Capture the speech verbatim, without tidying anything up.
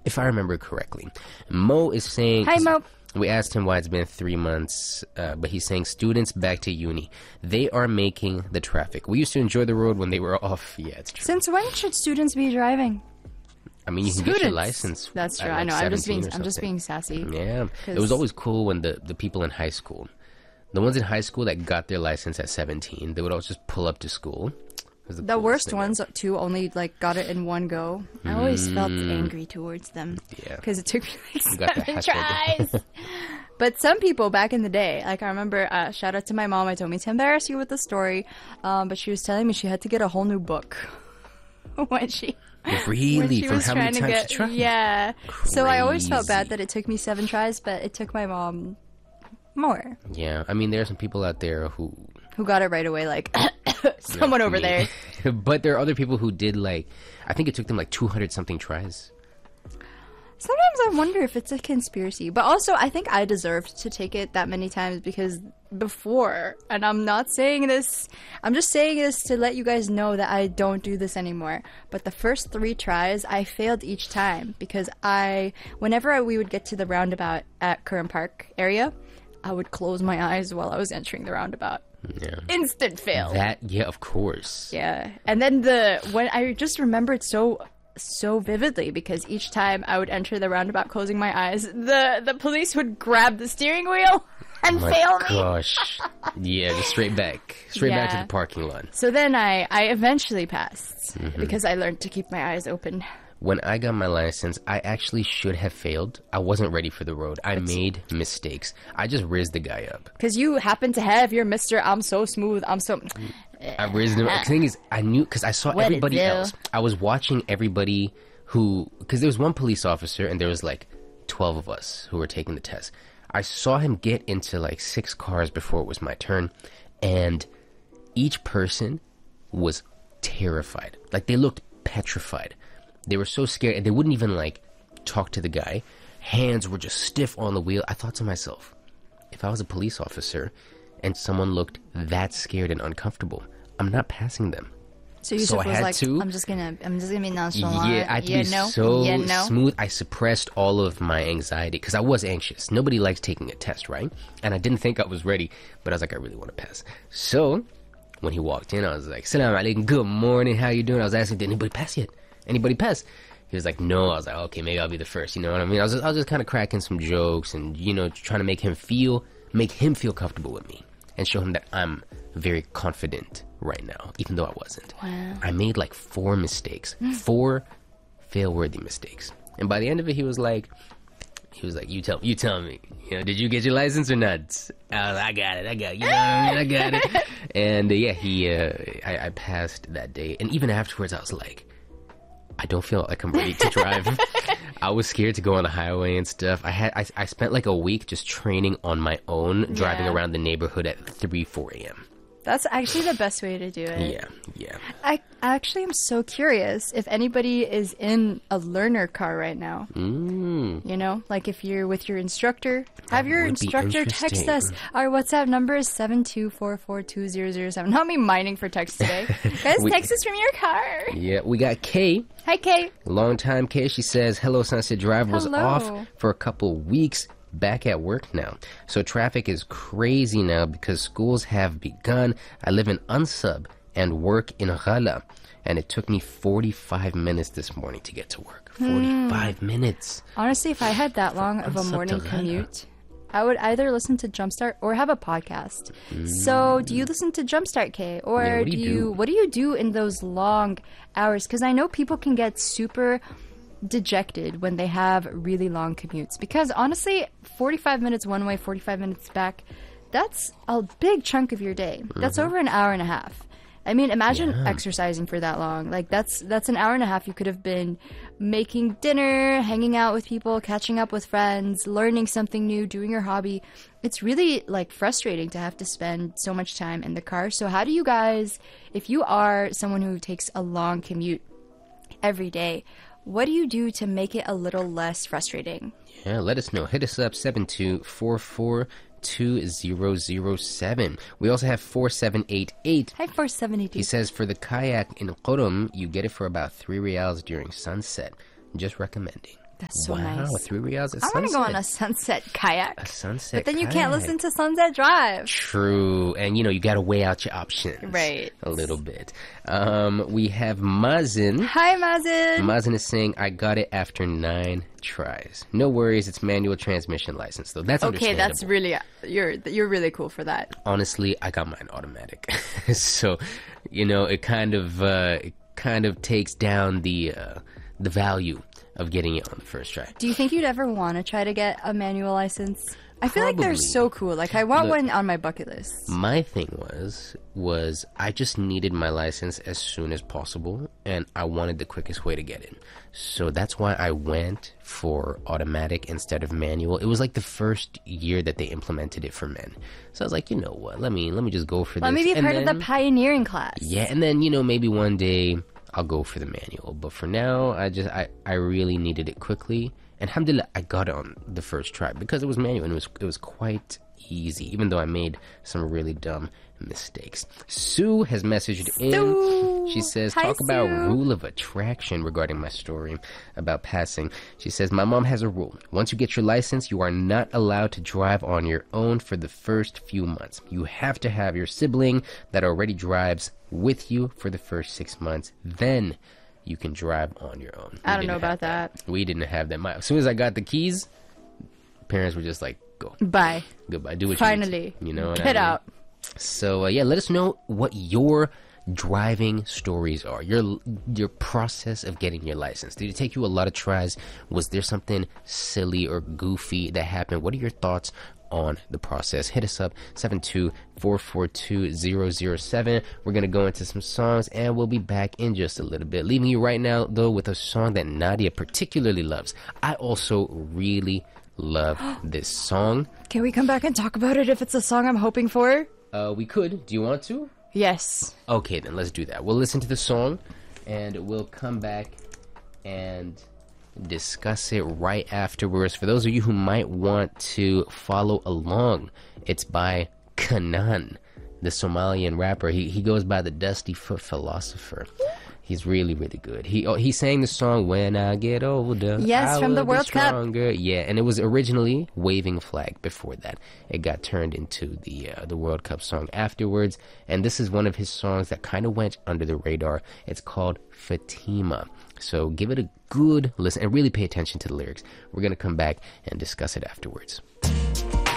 if I remember correctly. Mo is saying... Hi, Mo. We asked him why it's been three months, uh, but he's saying students back to uni. They are making the traffic. We used to enjoy the road when they were off. Yeah, it's true. Since when should students be driving? I mean, you can Students. get your license. That's true. at, I like, know. I'm just being. seventeen or I'm just something. being sassy. Yeah, it 'Cause- was always cool when the, the people in high school, the ones in high school that got their license at seventeen, they would always just pull up to school. It was The coolest worst thing ones too only like got it in one go. I always felt Mm. angry towards them. Yeah. Because it took me like You got the seven hassle. tries. But some people back in the day, like I remember, uh, shout out to my mom. I told me to embarrass you with the story, um, but she was telling me she had to get a whole new book when she. When Really? she From was how trying many to times get, you tried? yeah. So I always felt bad Crazy. that it took me seven tries, but it took my mom more. Yeah, I mean, there are some people out there who... Who got it right away, like someone over there. But there are other people who did, like... I think it took them, like, two hundred something tries. Sometimes I wonder if it's a conspiracy, but also I think I deserved to take it that many times because before, and I'm not saying this, I'm just saying this to let you guys know that I don't do this anymore. But the first three tries, I failed each time because I, whenever I, we would get to the roundabout at Curran Park area, I would close my eyes while I was entering the roundabout. Yeah. Instant fail. That, yeah, of course. Yeah, and then the when I just remember it so so vividly because each time I would enter the roundabout closing my eyes, the the police would grab the steering wheel and My fail me. gosh. Yeah, just straight back. Straight back to Yeah. the parking lot. So then I I eventually passed Mm-hmm. because I learned to keep my eyes open. When I got my license, I actually should have failed. I wasn't ready for the road. I made mistakes. I just rizzed the guy up. Because you happen to have your Mister I'm so smooth, I'm so. I rizzed him. The thing is, I knew because I saw What it everybody do? else. I was watching everybody who, because there was one police officer and there was like twelve of us who were taking the test. I saw him get into like six cars before it was my turn, and each person was terrified. Like they looked petrified. They were so scared, and they wouldn't even like talk to the guy. Hands were just stiff on the wheel. I thought to myself, if I was a police officer and someone looked that scared and uncomfortable, I'm not passing them. So Yusuf So I was had like, to- I'm just gonna, I'm just gonna be nonchalant. Yeah, I had to yeah, be no, so yeah, no. smooth. I suppressed all of my anxiety because I was anxious. Nobody likes taking a test, right? And I didn't think I was ready, but I was like, I really want to pass. So when he walked in, I was like, Salam alaikum, good morning, how you doing? I was asking, did anybody pass yet? Anybody pass? He was like, no. I was like, okay, maybe I'll be the first. You know what I mean? I was just, I was just kind of cracking some jokes and, you know, trying to make him feel, make him feel comfortable with me and show him that I'm very confident right now, even though I wasn't. Wow. I made like four mistakes, four fail-worthy mistakes. And by the end of it, he was like, he was like, you tell, you tell me, you know, did you get your license or not? I was like, I got it, I got it, you know what I mean? I got it. And uh, yeah, he, uh, I, I passed that day. And even afterwards, I was like, I don't feel like I'm ready to drive. I was scared to go on the highway and stuff. I had, I, I spent like a week just training on my own, driving Yeah. around the neighborhood at three, four a.m. That's actually the best way to do it. Yeah, yeah. I actually am so curious if anybody is in a learner car right now. Mm. You know, like if you're with your instructor, have your would be instructor text interesting. us. Our WhatsApp number is seven two four four two zero zero seven. Not me mining for text today. Guys, We- text us from your car. Yeah, we got Kay. Hi, Kay. Long time Kay. She says, hello, Sunset Drive. Was Hello. off for a couple weeks. Back at work now. So traffic is crazy now because schools have begun. I live in Unsub and work in Ghala. And it took me forty-five minutes this morning to get to work. forty-five minutes. Honestly, if I had that long of a What's up morning to that? commute, I would either listen to Jumpstart or have a podcast. So, do you listen to Jumpstart, Kay? Or Yeah, what do do you you, do? what do you do in those long hours? Because I know people can get super dejected when they have really long commutes. Because honestly, forty-five minutes one way, forty-five minutes back, that's a big chunk of your day. That's over an hour and a half. I mean, imagine Yeah. exercising for that long. Like that's that's an hour and a half you could have been making dinner, hanging out with people, catching up with friends, learning something new, doing your hobby. It's really like frustrating to have to spend so much time in the car. So how do you guys, if you are someone who takes a long commute every day, what do you do to make it a little less frustrating? Yeah, let us know. Hit us up seven two four four two zero zero seven. We also have four seven eight eight. Hi, four seventy-two. He says for the kayak in Qurum, you get it for about three reals during sunset. Just recommending. That's so wow, nice. three reals at I want sunset. to go on a sunset kayak. A sunset But then you can't kayak. listen to Sunset Drive. True, and you know you got to weigh out your options, Right. A little bit. Um, we have Mazin. Hi, Mazin. Mazin is saying, "I got it after nine tries. No worries, it's manual transmission license though. That's Okay, understandable. that's really you're you're really cool for that. Honestly, I got mine automatic, so you know it kind of uh, it kind of takes down the uh, the value of getting it on the first try. Do you think you'd ever want to try to get a manual license? I feel like they're Probably. so cool. Like I want Look, one on my bucket list. My thing was was I just needed my license as soon as possible, and I wanted the quickest way to get it. So that's why I went for automatic instead of manual. It was like the first year that they implemented it for men. So I was like, you know what? Let me let me just go for Let this. me be And part of then- the pioneering class. Yeah, and then you know maybe one day I'll go for the manual. But for now, I just I, I really needed it quickly. And alhamdulillah, I got it on the first try because it was manual and it was it was quite easy, even though I made some really dumb mistakes. Sue has messaged in. Sue! She says, Hi, talk about Sue. rule of attraction regarding my story about passing. She says, my mom has a rule. Once you get your license, you are not allowed to drive on your own for the first few months. You have to have your sibling that already drives with you for the first six months. Then you can drive on your own. I We don't know didn't have about that. We didn't have that. My, as soon as I got the keys, parents were just like, go. Bye. Goodbye. Do what Finally. you need to. You know what I Get mean? out. So uh, yeah, let us know what your driving stories are. Your your process of getting your license. Did it take you a lot of tries? Was there something silly or goofy that happened? What are your thoughts on the process? Hit us up seven two four four two zero zero seven. We're gonna go into some songs and we'll be back in just a little bit. Leaving you right now though with a song that Nadia particularly loves. I also really love this song. Can we come back and talk about it if it's a song I'm hoping for? Uh, we could. Do you want to? Yes. Okay, then let's do that. We'll listen to the song and we'll come back and discuss it right afterwards. For those of you who might want to follow along, it's by Kanan, the Somalian rapper. He he goes by the Dusty Foot Philosopher. He's really, really good. He oh, he sang the song "When I Get Older." Yes, I from the Will Be World Cup. Stronger. Yeah, and it was originally "Waving Flag." Before that, it got turned into the uh, the World Cup song afterwards. And this is one of his songs that kind of went under the radar. It's called Fatima. So give it a good listen and really pay attention to the lyrics. We're gonna come back and discuss it afterwards.